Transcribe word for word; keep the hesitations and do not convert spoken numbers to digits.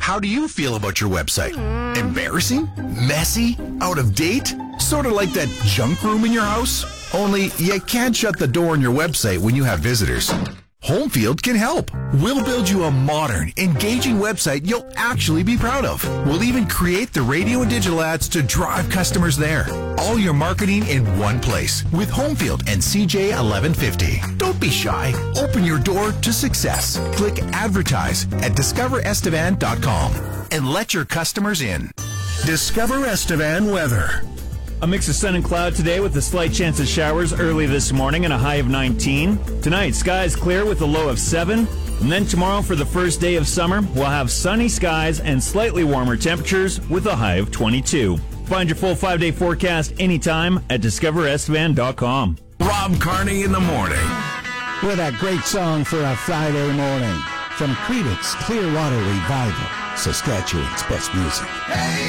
How do you feel about your website? Embarrassing? Messy? Out of date? Sort of like that junk room in your house? Only you can't shut the door on your website when you have visitors. Homefield can help. We'll build you a modern, engaging website you'll actually be proud of. We'll even create the radio and digital ads to drive customers there. All your marketing in one place with Homefield and C J eleven fifty. Don't be shy. Open your door to success. Click advertise at discover estevan dot com and let your customers in. Discover Estevan weather. A mix of sun and cloud today with a slight chance of showers early this morning and a high of nineteen. Tonight, skies clear with a low of seven. And then tomorrow, for the first day of summer, we'll have sunny skies and slightly warmer temperatures with a high of twenty-two. Find your full five-day forecast anytime at discover estevan dot com. Rob Carney in the morning. With a great song for a Friday morning from Creedence Clearwater Revival, Saskatchewan's best music. Hey!